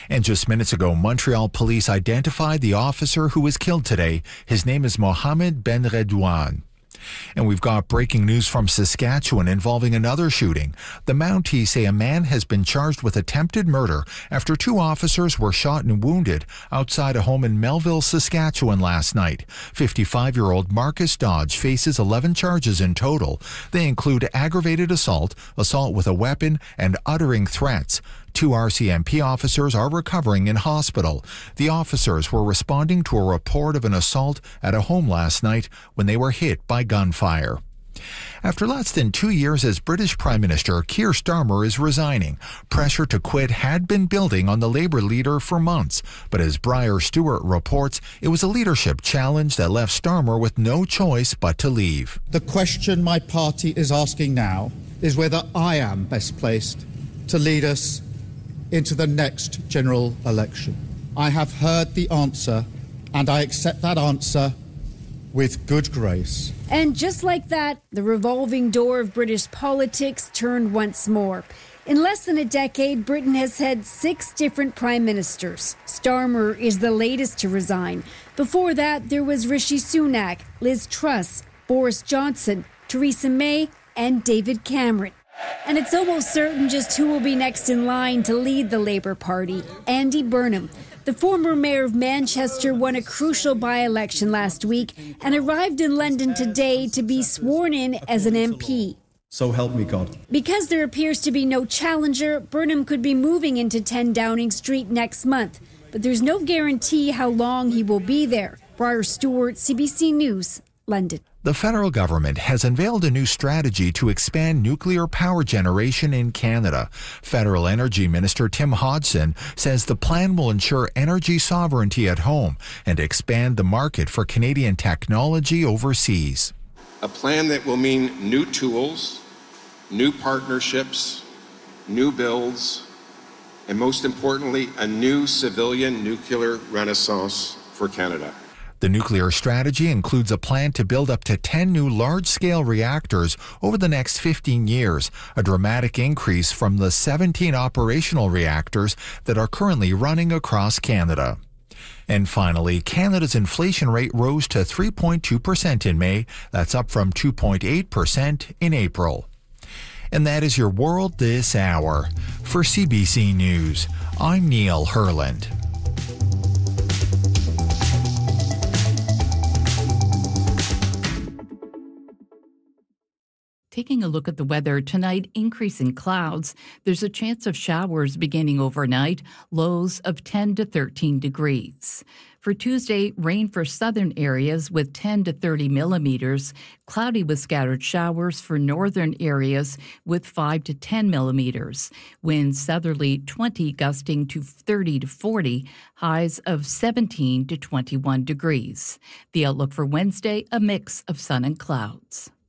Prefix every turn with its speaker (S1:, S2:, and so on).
S1: And just minutes ago, Montreal police identified the officer who was killed today. His name is Mohamed Ben Redouane. And we've got breaking news from Saskatchewan involving another shooting. The Mounties say a man has been charged with attempted murder after two officers were shot and wounded outside a home in Melville, Saskatchewan last night. 55-year-old Marcus Dodge faces 11 charges in total. They include aggravated assault, assault with a weapon, and uttering threats. Two RCMP officers are recovering in hospital. The officers were responding to a report of an assault at a home last night when they were hit by gunfire. After less than 2 years as British Prime Minister, Keir Starmer is resigning. Pressure to quit had been building on the Labour leader for months, but as Briar Stewart reports, it was a leadership challenge that left Starmer with no choice but to leave.
S2: The question my party is asking now is whether I am best placed to lead us into the next general election. I have heard the answer, and I accept that answer with good grace.
S3: And just like that, the revolving door of British politics turned once more. In less than a decade, Britain has had 6 different prime ministers. Starmer is the latest to resign. Before that, there was Rishi Sunak, Liz Truss, Boris Johnson, Theresa May, and David Cameron. And it's almost certain just who will be next in line to lead the Labour Party. Andy Burnham. The former mayor of Manchester won a crucial by-election last week and arrived in London today to be sworn in as an MP.
S4: So help me God.
S3: Because there appears to be no challenger, Burnham could be moving into 10 Downing Street next month. But there's no guarantee how long he will be there. Briar Stewart, CBC News, London.
S1: The federal government has unveiled a new strategy to expand nuclear power generation in Canada. Federal Energy Minister Tim Hodgson says the plan will ensure energy sovereignty at home and expand the market for Canadian technology overseas.
S5: A plan that will mean new tools, new partnerships, new builds, and most importantly, a new civilian nuclear renaissance for Canada.
S1: The nuclear strategy includes a plan to build up to 10 new large-scale reactors over the next 15 years, a dramatic increase from the 17 operational reactors that are currently running across Canada. And finally, Canada's inflation rate rose to 3.2% in May. That's up from 2.8% in April. And that is your world this hour. For CBC News, I'm Neil Herland.
S6: Taking a look at the weather tonight, increasing clouds. There's a chance of showers beginning overnight, lows of 10 to 13 degrees. For Tuesday, rain for southern areas with 10 to 30 millimeters, cloudy with scattered showers for northern areas with 5 to 10 millimeters. Winds southerly 20 gusting to 30 to 40, highs of 17 to 21 degrees. The outlook for Wednesday, a mix of sun and clouds.